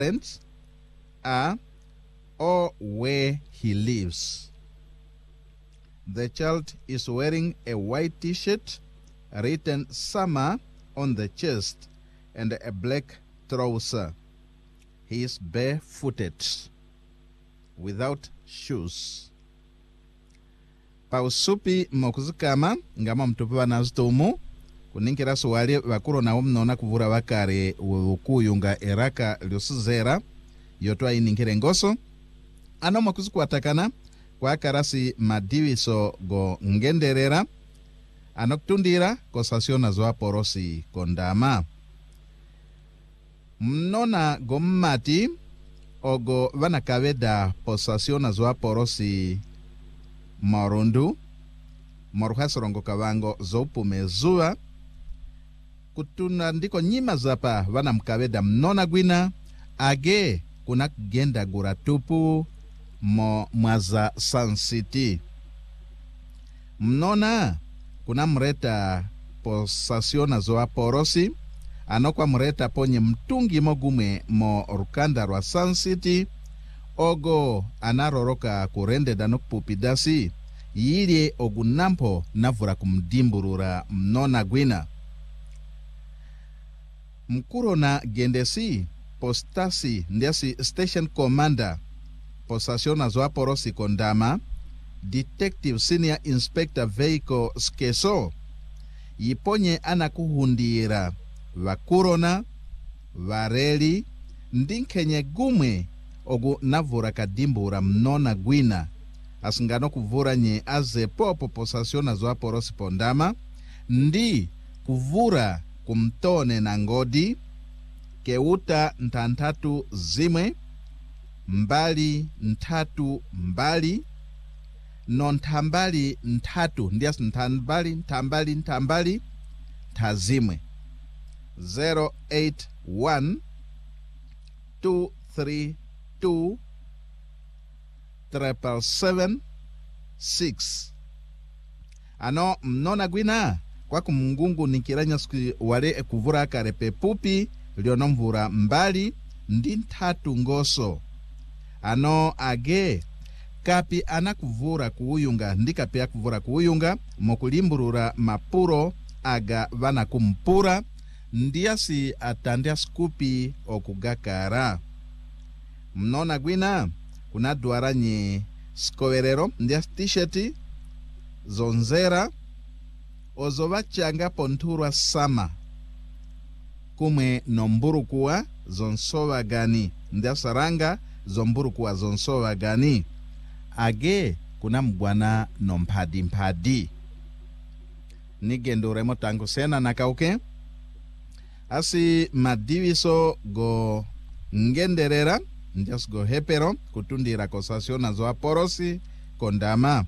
parents are or where he lives. The child is wearing a white t-shirt written summer on the chest and a black trouser. He is barefooted without shoes. Pausupi mokuzikama ngama mtupiwa nazitumu kuninkira suwali wakuro na umnona kuvura wakare ukuyunga eraka liosuzera yotwa ininkire ngoso ano mokuzikuatakana kwa karasi madiviso go ngenderera anoktundira kosasiona zoa porosi kondama mnona gommati ogo vanakaveda posasiona zoa porosi marundu moruhasorongo kavango zopume zuwa kutuna ndiko nyima zapa vana mkaveda mnona gwina age kuna genda gura tupu mo mwaza Sun City. Mnona kuna mreta posasiona zoa porosi anokwa mreta ponye mtungi mogume mo rukanda rwa Sun City ogo anaroroka kurende danokupupidasi yili ogunampo navura kumdimburura mnona gwina. Mkuro na gendesi postasi ndiasi station commander posasiona zoa porosi kondama Detective Senior Inspector Vehicle Skeso yiponye anakuhundira vakurona vareli ndinkenye gumwe ogu navura kadimbura mnona gwina asingano kuvura nye aze popo posasiona zoa porosi pondama ndi kuvura kumtone na ngodi keuta ntantatu zimwe mbali ntatu mbali nontambali ntatu ndias ntambali tazimwe 081 232 776 ano mnona gwina kwa kumungungu nikiranya siku wale kuvura karepe pupi lionomvura mbali ndi ntatu ngoso ano age kapi anakuvura kuuyunga ndikapi akuvura kuuyunga mokulimburura mapuro aga vana kumpura ndiasi atandia skupi okugakara mnona gwina kuna duara nye skowerero ndiasi t-shirt zonzera ozova changa ponturwa sama kumwe nomburukuwa zonsowa gani ndiasaranga zomburukuwa zonsowa gani age kuna mbwana nomphadi nigenduremo tangu sena nakauke asi madiviso go ngenderera ndias go hepero kutundira kosasiona zoa porosi kondama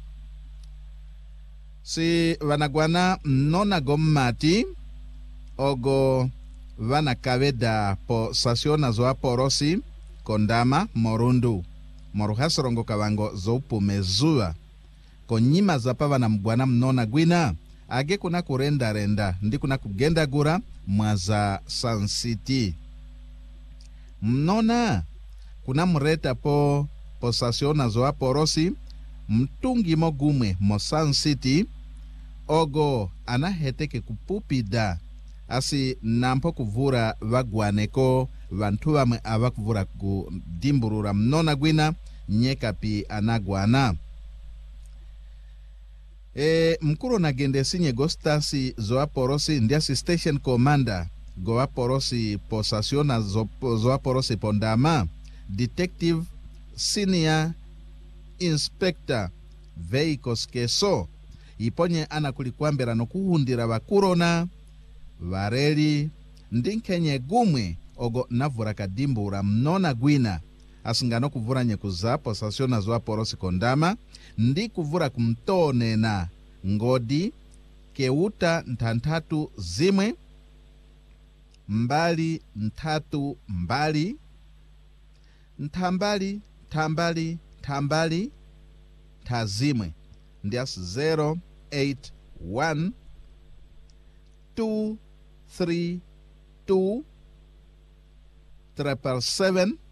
si vanagwana mnona gommati ogo vana kaveda po sasiona zoa porosi kondama morundu moruhasorongo kavango zoupume zuwa konyima zapa vana mbwana mnona gwina age kuna kurenda ndi kuna kugenda gura mwaza Sun City. Mnona kuna mreta po posasiona zoa porosi mtungi mogumwe mo Sun City ogo anaheteke kupupida asi nampo kuvura vagwaneko vantu vamwe avakuvura kudimburura mnona gwina nyekapi anagwana mkuro na gendesi nye gostasi zoa porosi ndiasi station commander goa porosi posasiona zoa porosi pondama Detective Senior Inspector Vehicle Skeso iponye anakulikwambera nokuhundira vakurona vareli ndinkenye gumwe ogo navura kadimbura mnona gwina asingano kuvura nye kuzapo sasiona zoa porosi kondama ndi kuvura kumtonena ngodi keuta ntantatu zimwe mbali ntatu mbali ntambali tazimwe ndias 081 232 777